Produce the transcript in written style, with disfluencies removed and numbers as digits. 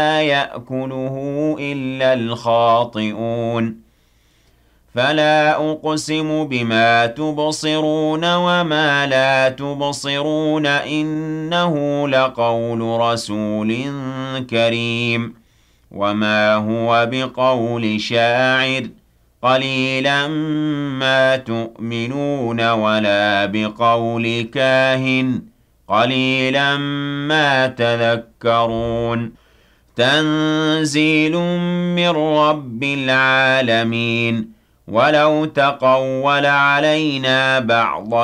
يأكله إلا الخاطئون فلا أقسم بما تبصرون وما لا تبصرون إنه لقول رسول كريم وما هو بقول شاعر قليلا ما تؤمنون ولا بقول كاهن قليلا ما تذكرون تنزيل من رب العالمين ولو تقول علينا بعض